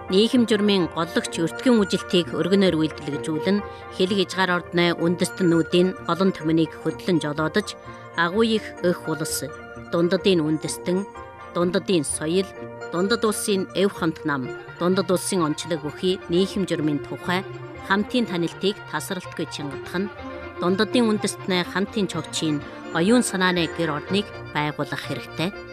нийгэм журмын голлогч өртгөн үжилтийг өргөнөөр үйлдэлгэжүүлэн хэл хязгаар ордны үндэстнүүдийн олон түмнийг хөдлөн жолоодож агуу их өх улс, дундадын үндэстэн, дундадын соёл, дундад улсын эв хамт нам, дундад улсын онцлог бүхий нийгэм журмын тухай хамтын танилтыг тасралтгүй чингадах нь дундадын үндэстний хамтын чогчийн оюун санааны гэр орныг байгуулах хэрэгтэй.